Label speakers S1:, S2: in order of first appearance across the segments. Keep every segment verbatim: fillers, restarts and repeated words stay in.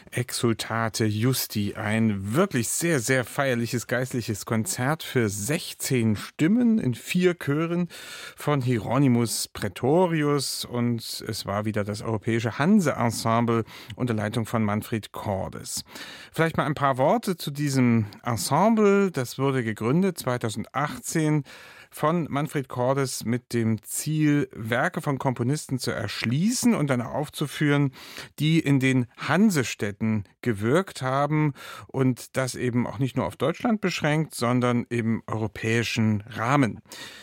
S1: Exsultate Justi, ein wirklich sehr, sehr feierliches geistliches Konzert für sechzehn Stimmen in vier Chören von Hieronymus Praetorius, und es war wieder das Europäische Hanse-Ensemble unter Leitung von Manfred Cordes. Vielleicht mal ein paar Worte zu diesem Ensemble. Das wurde gegründet zweitausendachtzehn von Manfred Cordes mit dem Ziel, Werke von Komponisten zu erschließen und dann aufzuführen, die in den Hansestädten gewirkt haben, und das eben auch nicht nur auf Deutschland beschränkt, sondern im europäischen Rahmen.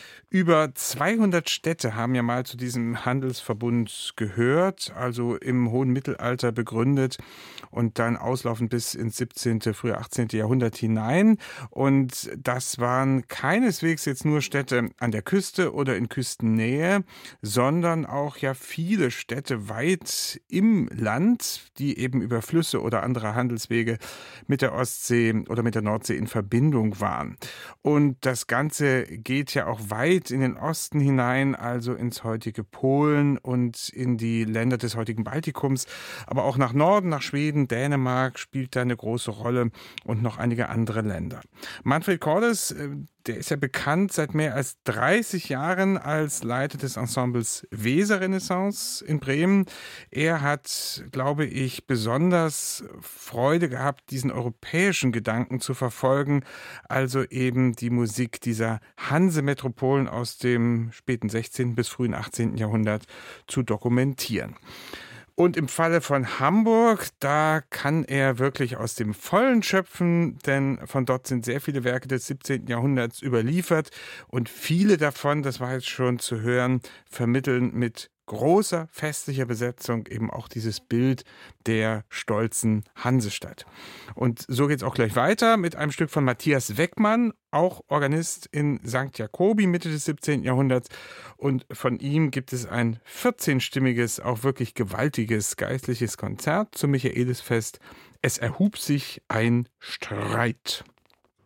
S1: Über zweihundert Städte haben ja mal zu diesem Handelsverbund gehört, also im hohen Mittelalter begründet und dann auslaufend bis ins siebzehnte, frühe achtzehnte Jahrhundert hinein. Und das waren keineswegs jetzt nur Städte an der Küste oder in Küstennähe, sondern auch ja viele Städte weit im Land, die eben über Flüsse oder andere Handelswege mit der Ostsee oder mit der Nordsee in Verbindung waren. Und das Ganze geht ja auch weit in den Osten hinein, also ins heutige Polen und in die Länder des heutigen Baltikums, aber auch nach Norden, nach Schweden, Dänemark spielt da eine große Rolle und noch einige andere Länder. Manfred Cordes, der ist ja bekannt seit mehr als dreißig Jahren als Leiter des Ensembles Weser-Renaissance in Bremen. Er hat, glaube ich, besonders Freude gehabt, diesen europäischen Gedanken zu verfolgen, also eben die Musik dieser Hansemetropolen aus dem späten sechzehnten bis frühen achtzehnten Jahrhundert zu dokumentieren. Und im Falle von Hamburg, da kann er wirklich aus dem Vollen schöpfen, denn von dort sind sehr viele Werke des siebzehnten Jahrhunderts überliefert und viele davon, das war jetzt schon zu hören, vermitteln mit großer festlicher Besetzung eben auch dieses Bild der stolzen Hansestadt. Und so geht es auch gleich weiter mit einem Stück von Matthias Weckmann, auch Organist in Sankt Jakobi Mitte des siebzehnten Jahrhunderts. Und von ihm gibt es ein vierzehnstimmiges, auch wirklich gewaltiges geistliches Konzert zum Michaelisfest. Es erhub sich ein Streit.